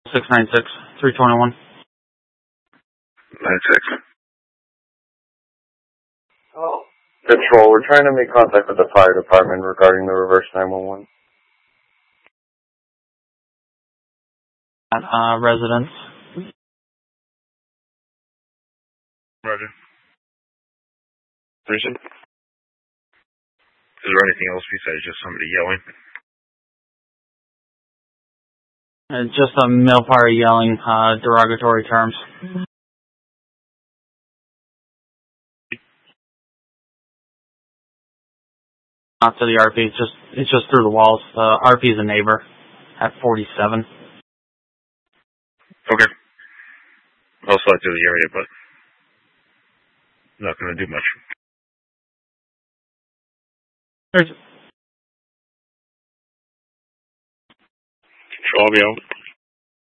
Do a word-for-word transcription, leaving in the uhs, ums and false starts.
six nine six, three twenty-one. nine six. Oh. Control, we're trying to make contact with the fire department regarding the reverse nine one one. At uh, residence. Roger. Prison? Is there anything else besides just somebody yelling? It's just a male party yelling uh, derogatory terms. Not to the R P, it's just it's just through the walls. The R P is a neighbor at forty-seven. Okay. I'll select to the area, but not going to do much. There's Control, I'll be out.